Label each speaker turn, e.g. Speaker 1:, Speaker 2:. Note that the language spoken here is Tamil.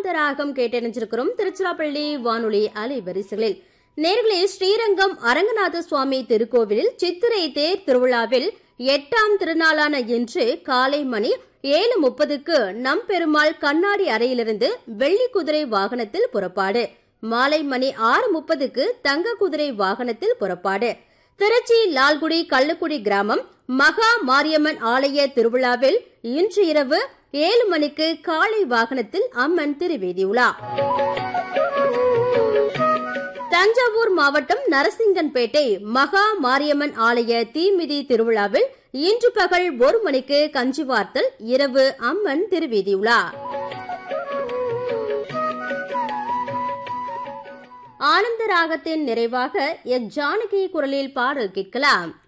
Speaker 1: ஆனந்தராகம் கேட்டறிஞ்சிருக்கிறோம் திருச்சிராப்பள்ளி வானொலி அலைவரிசைகளில். நேர்களே, ஸ்ரீரங்கம் அரங்கநாத சுவாமி திருக்கோவிலில் சித்திரை தேர் திருவிழாவில் 8ஆம் திருநாளான இன்று காலை மணி 7:30க்கு நம்பெருமாள் கண்ணாடி அறையிலிருந்து வெள்ளி குதிரை வாகனத்தில் புறப்பாடு. மாலை மணி 6:30க்கு தங்க குதிரை வாகனத்தில் புறப்பாடு. திருச்சி லால்குடி கள்ளுக்குடி கிராமம் மகா மாரியம்மன் ஆலய திருவிழாவில் இன்று இரவு 7 மணிக்கு காளை வாகனத்தில் அம்மன் திருவீதி உலா. தஞ்சாவூர் மாவட்டம் நரசிங்கன்பேட்டை மகா மாரியம்மன் ஆலய தீமிதி திருவிழாவில் இன்று பகல் 1 மணிக்கு கஞ்சி வார்த்தல், இரவு அம்மன் திருவீதி உலா. ஆனந்த ராகத்தின் நிறைவாக எஸ் ஜானகி குரலில் பாடல் கேட்கலாம்.